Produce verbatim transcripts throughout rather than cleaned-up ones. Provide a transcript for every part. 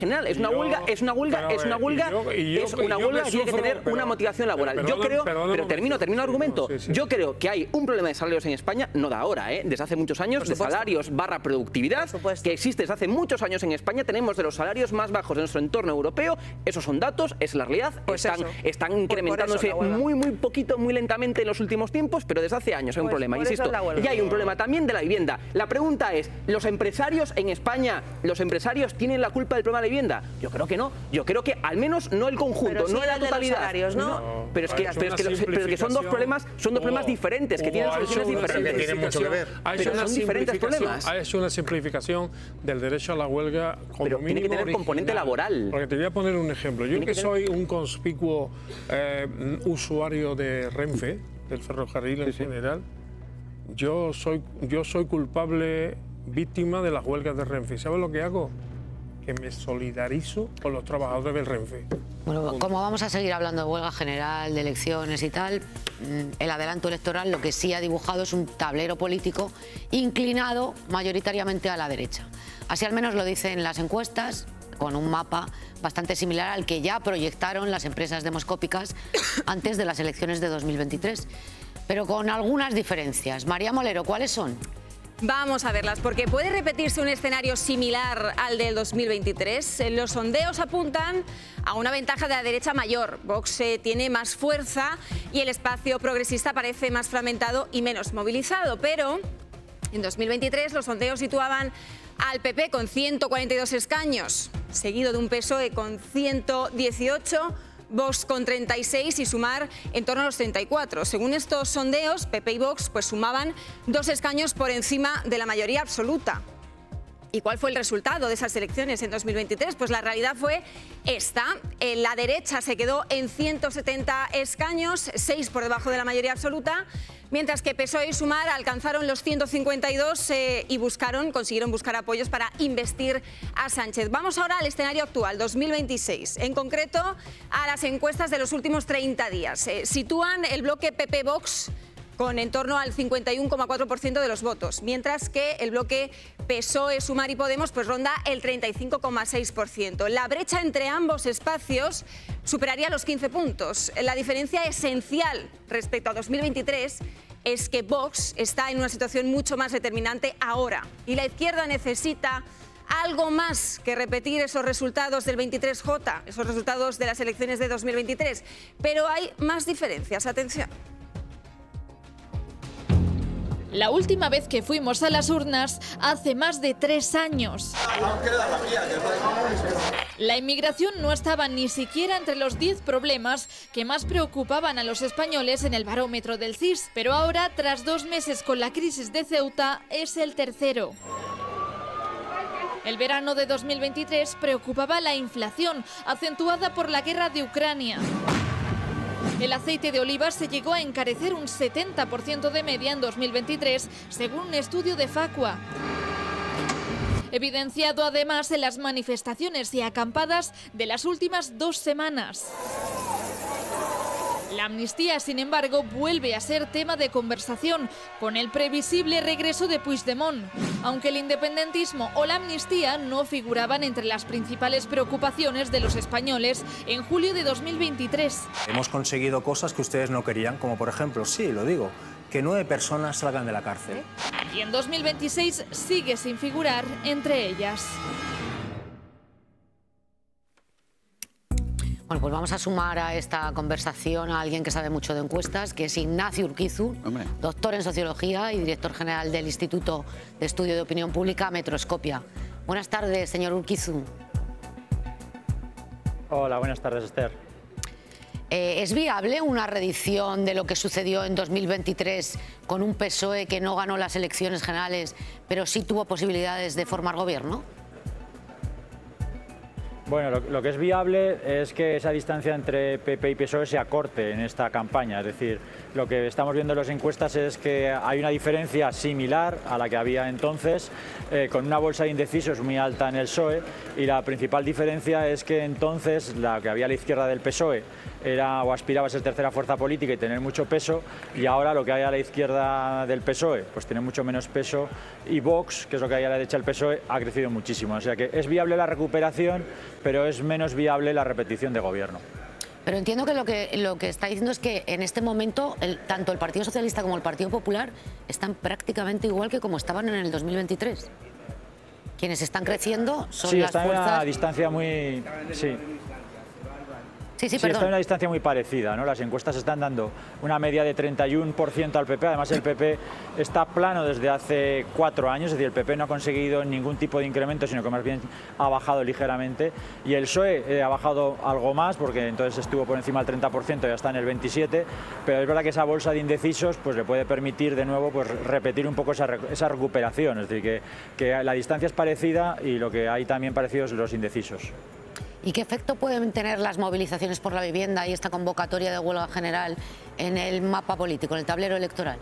general, es una yo, huelga, es una huelga, pero, es una huelga, y yo, y yo, es una y yo huelga que que tiene que sufro, tener pero, una motivación laboral. pero, yo perdón, creo, perdón, pero termino, termino el argumento. Sí, sí. Yo creo que hay un problema de salarios en España, no de ahora, ¿eh? desde hace muchos años, de salarios barra productividad, que existe desde hace muchos años en España. Tenemos de los salarios más bajos de nuestro entorno europeo. Esos son datos, es la realidad. Pues están, están incrementándose por eso muy, muy poquito, muy lentamente en los últimos tiempos, pero desde hace años hay un Pues problema, por eso insisto. es la huelga. Y hay un problema también de la vivienda. La pregunta es, ¿los empresarios en España, los empresarios tienen la culpa del problema de la vivienda? Yo creo que no. Yo creo que al menos no el conjunto, Pero sí no la el de los totalidad. salarios, ¿no? No, pero es que, Ha hecho pero es que, una los- pero es que son dos problemas, son dos problemas Hugo, diferentes, que Hugo, tienen ha hecho soluciones una diferentes. Que tienen mucho que ver. Ha hecho Pero una son diferentes simplificación- problemas. Ha hecho una simplificación del derecho a la huelga como Pero tiene que mínimo tener componente original. laboral. Porque te voy a poner un ejemplo. Yo Tiene que que tener- soy un conspicuo eh, usuario de Renfe, del ferrocarril en general, yo soy, yo soy culpable, víctima de las huelgas de Renfe. ¿Sabes lo que hago? Que me solidarizo con los trabajadores del Renfe. Bueno, como vamos a seguir hablando de huelga general, de elecciones y tal, mm, el adelanto electoral lo que sí ha dibujado es un tablero político inclinado mayoritariamente a la derecha. Así al menos lo dicen las encuestas, con un mapa bastante similar al que ya proyectaron las empresas demoscópicas antes de las elecciones de dos mil veintitrés, pero con algunas diferencias. María Molero, ¿cuáles son? Vamos a verlas, porque puede repetirse un escenario similar al del dos mil veintitrés. Los sondeos apuntan a una ventaja de la derecha mayor. Vox eh, tiene más fuerza y el espacio progresista parece más fragmentado y menos movilizado. Pero en dos mil veintitrés los sondeos situaban al P P con ciento cuarenta y dos escaños, seguido de un P S O E con ciento dieciocho, Vox con treinta y seis y Sumar en torno a los treinta y cuatro. Según estos sondeos, P P y Vox pues sumaban dos escaños por encima de la mayoría absoluta. ¿Y cuál fue el resultado de esas elecciones en dos mil veintitrés? Pues la realidad fue esta. En la derecha se quedó en ciento setenta escaños, seis por debajo de la mayoría absoluta, mientras que P S O E y Sumar alcanzaron los ciento cincuenta y dos eh, y buscaron, consiguieron buscar apoyos para investir a Sánchez. Vamos ahora al escenario actual, dos mil veintiséis. En concreto, a las encuestas de los últimos treinta días. Eh, sitúan el bloque P P-Vox con en torno al cincuenta y uno coma cuatro por ciento de los votos, mientras que el bloque P S O E, Sumar y Podemos pues ronda el treinta y cinco coma seis por ciento. La brecha entre ambos espacios superaría los quince puntos. La diferencia esencial respecto a dos mil veintitrés es que Vox está en una situación mucho más determinante ahora y la izquierda necesita algo más que repetir esos resultados del veintitrés J, esos resultados de las elecciones de dos mil veintitrés. Pero hay más diferencias. Atención. La última vez que fuimos a las urnas, hace más de tres años. La inmigración no estaba ni siquiera entre los diez problemas que más preocupaban a los españoles en el barómetro del C I S. Pero ahora, tras dos meses con la crisis de Ceuta, es el tercero. El verano de dos mil veintitrés preocupaba la inflación, acentuada por la guerra de Ucrania. El aceite de oliva se llegó a encarecer un setenta por ciento de media en dos mil veintitrés, según un estudio de Facua. Evidenciado además en las manifestaciones y acampadas de las últimas dos semanas. La amnistía, sin embargo, vuelve a ser tema de conversación con el previsible regreso de Puigdemont, aunque el independentismo o la amnistía no figuraban entre las principales preocupaciones de los españoles en julio de dos mil veintitrés. Hemos conseguido cosas que ustedes no querían, como por ejemplo, sí, lo digo, que nueve personas salgan de la cárcel. Y en dos mil veintiséis sigue sin figurar entre ellas. Bueno, pues vamos a sumar a esta conversación a alguien que sabe mucho de encuestas, que es Ignacio Urquizu, Hombre. doctor en Sociología y director general del Instituto de Estudio de Opinión Pública Metroscopia. Buenas tardes, señor Urquizu. Hola, buenas tardes, Esther. Eh, ¿Es viable una reedición de lo que sucedió en dos mil veintitrés con un P S O E que no ganó las elecciones generales, pero sí tuvo posibilidades de formar gobierno? Bueno, lo, lo que es viable es que esa distancia entre P P y P S O E se acorte en esta campaña. Es decir, lo que estamos viendo en las encuestas es que hay una diferencia similar a la que había entonces, eh, con una bolsa de indecisos muy alta en el P S O E, y la principal diferencia es que entonces la que había a la izquierda del P S O E era o aspiraba a ser tercera fuerza política y tener mucho peso, y ahora lo que hay a la izquierda del P S O E pues tiene mucho menos peso, y Vox, que es lo que hay a la derecha del P S O E, ha crecido muchísimo. O sea que es viable la recuperación, pero es menos viable la repetición de gobierno. Pero entiendo que lo que, lo que está diciendo es que en este momento el, tanto el Partido Socialista como el Partido Popular están prácticamente igual que como estaban en el dos mil veintitrés. Quienes están creciendo son sí, las están fuerzas... a una distancia muy... Sí. Sí, sí, Sí, perdón. está en una distancia muy parecida, ¿no? Las encuestas están dando una media de treinta y uno por ciento al P P, además el P P está plano desde hace cuatro años, es decir, el P P no ha conseguido ningún tipo de incremento, sino que más bien ha bajado ligeramente, y el P S O E eh, ha bajado algo más, porque entonces estuvo por encima del treinta por ciento, ya está en el veintisiete por ciento, pero es verdad que esa bolsa de indecisos pues le puede permitir de nuevo pues repetir un poco esa, esa recuperación, es decir, que, que la distancia es parecida y lo que hay también parecido es los indecisos. ¿Y qué efecto pueden tener las movilizaciones por la vivienda y esta convocatoria de huelga general en el mapa político, en el tablero electoral?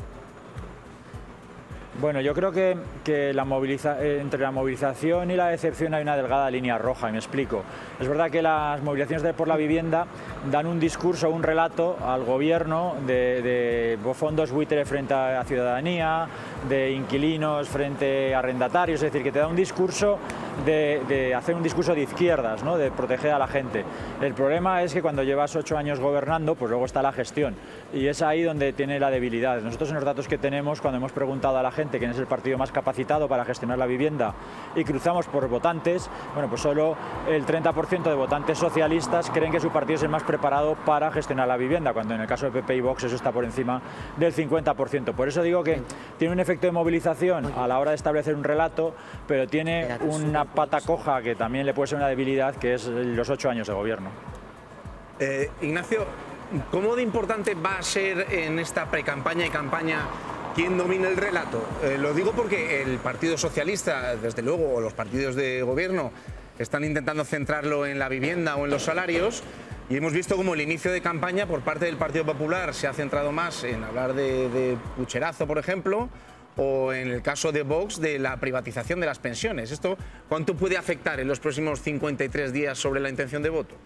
Bueno, yo creo que, que la moviliza, eh, entre la movilización y la decepción hay una delgada línea roja, y me explico. Es verdad que las movilizaciones de por la vivienda dan un discurso, un relato al gobierno de, de fondos buitre frente a la ciudadanía, de inquilinos frente a arrendatarios, es decir, que te da un discurso de, de hacer un discurso de izquierdas, ¿no? De proteger a la gente. El problema es que cuando llevas ocho años gobernando, pues luego está la gestión, y es ahí donde tiene la debilidad. Nosotros en los datos que tenemos, cuando hemos preguntado a la gente quién es el partido más capacitado para gestionar la vivienda y cruzamos por votantes, bueno, pues solo el treinta por ciento de votantes socialistas creen que su partido es el más preparado para gestionar la vivienda, cuando en el caso de P P y Vox eso está por encima del cincuenta por ciento. Por eso digo que tiene un efecto de movilización a la hora de establecer un relato, pero tiene una pata coja que también le puede ser una debilidad, que es los ocho años de gobierno. Eh, Ignacio, ¿cómo de importante va a ser en esta precampaña y campaña quién domina el relato? Eh, lo digo porque el Partido Socialista, desde luego, o los partidos de gobierno, están intentando centrarlo en la vivienda o en los salarios, y hemos visto como el inicio de campaña por parte del Partido Popular se ha centrado más en hablar de, de pucherazo, por ejemplo, o en el caso de Vox, de la privatización de las pensiones. ¿Esto cuánto puede afectar en los próximos cincuenta y tres días sobre la intención de voto?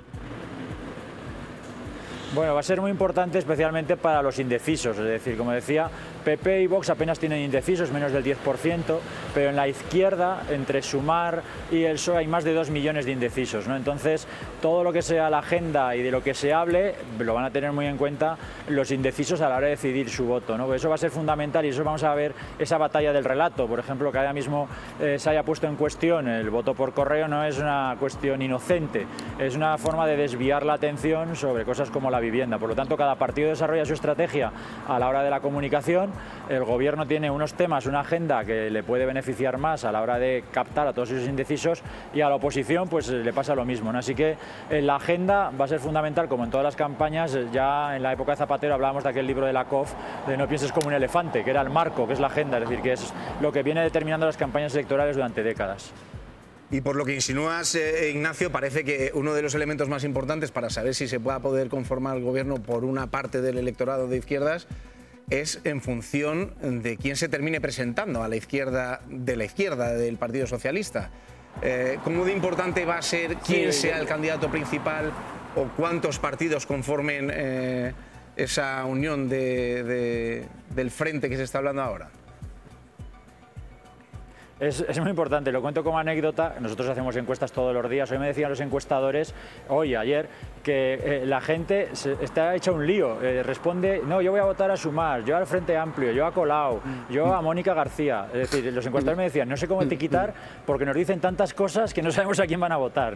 Bueno, va a ser muy importante especialmente para los indecisos, es decir, como decía, P P y Vox apenas tienen indecisos, menos del diez por ciento, pero en la izquierda, entre Sumar y el P S O E, hay más de dos millones de indecisos, ¿no? Entonces, todo lo que sea la agenda y de lo que se hable, lo van a tener muy en cuenta los indecisos a la hora de decidir su voto, ¿no? Eso va a ser fundamental, y eso vamos a ver esa batalla del relato. Por ejemplo, que ahora mismo eh, se haya puesto en cuestión el voto por correo no es una cuestión inocente, es una forma de desviar la atención sobre cosas como la vivienda. Por lo tanto, cada partido desarrolla su estrategia a la hora de la comunicación. El gobierno tiene unos temas, una agenda que le puede beneficiar más a la hora de captar a todos esos indecisos, y a la oposición pues le pasa lo mismo, ¿no? Así que eh, la agenda va a ser fundamental, como en todas las campañas. Ya en la época de Zapatero hablábamos de aquel libro de la C O F, de No pienses como un elefante, que era el marco, que es la agenda, es decir, que es lo que viene determinando las campañas electorales durante décadas. Y por lo que insinúas, eh, Ignacio, parece que uno de los elementos más importantes para saber si se pueda poder conformar el gobierno por una parte del electorado de izquierdas es en función de quién se termine presentando a la izquierda de la izquierda del Partido Socialista. Eh, ¿Cómo de importante va a ser quién sea el candidato principal o cuántos partidos conformen eh, esa unión de, de, del frente que se está hablando ahora? Es, es muy importante, lo cuento como anécdota. Nosotros hacemos encuestas todos los días. Hoy me decían los encuestadores, hoy, ayer, que eh, la gente se, está hecha un lío. Eh, responde, no, yo voy a votar a Sumar, yo al Frente Amplio, yo a Colau, yo a Mónica García. Es decir, los encuestadores me decían, no sé cómo etiquetar porque nos dicen tantas cosas que no sabemos a quién van a votar.